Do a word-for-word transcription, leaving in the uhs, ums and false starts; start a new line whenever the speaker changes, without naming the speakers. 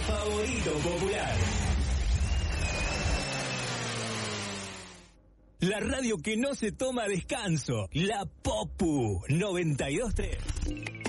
favorito popular. La radio que no se toma descanso. La Popu noventa y dos punto tres.